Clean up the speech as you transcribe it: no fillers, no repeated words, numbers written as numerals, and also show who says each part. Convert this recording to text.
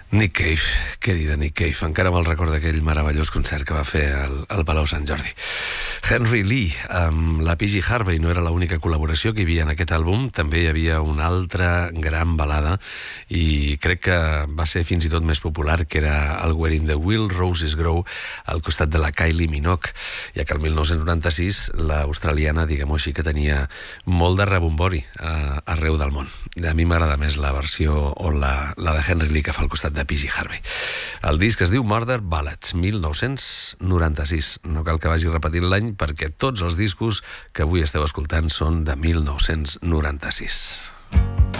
Speaker 1: Nick Cave, què dir de Nick Cave? Encara me'l recordo d'aquell meravellós concert que va fer al Palau Sant Jordi. Henry Lee, amb la PG Harvey, no era l'única col·laboració que hi havia en aquest àlbum, també hi havia una altra gran balada, i crec que va ser fins i tot més popular, que era el Where in the Wild Roses Grow, al costat de la Kylie Minogue, ja que el 1996 l'australiana, diguem-ho així, que tenia molt de rebombori arreu del món. A mi m'agrada més la versió o la de Henry Lee que fa al costat de PG Harvey. El disc es diu Murder Ballads, 1996. No cal que vagi repetint l'any perquè tots els discos que avui esteu escoltant són de 1996.